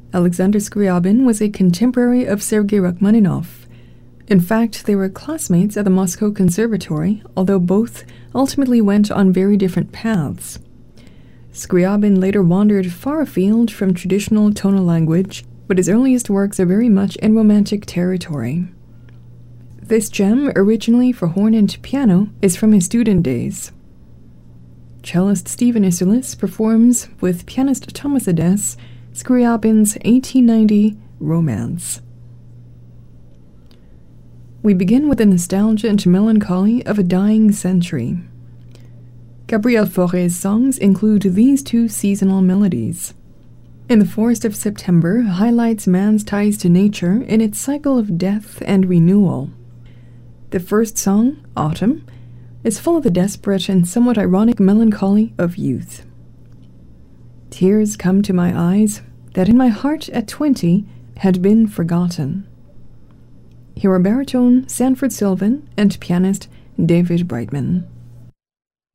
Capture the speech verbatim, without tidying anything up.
Alexander Scriabin was a contemporary of Sergei Rachmaninoff. In fact, they were classmates at the Moscow Conservatory, although both ultimately went on very different paths. Scriabin later wandered far afield from traditional tonal language, but his earliest works are very much in romantic territory. This gem, originally for horn and piano, is from his student days. Cellist Stephen Isserlis performs with pianist Thomas Adès Scriabin's eighteen ninety Romance. We begin with the nostalgia and melancholy of a dying century. Gabriel Fauré's songs include these two seasonal melodies. In the Forest of September highlights man's ties to nature in its cycle of death and renewal. The first song, Autumn, is full of the desperate and somewhat ironic melancholy of youth. Tears come to my eyes that in my heart at twenty had been forgotten. Here are baritone Sanford Sylvan and pianist David Brightman.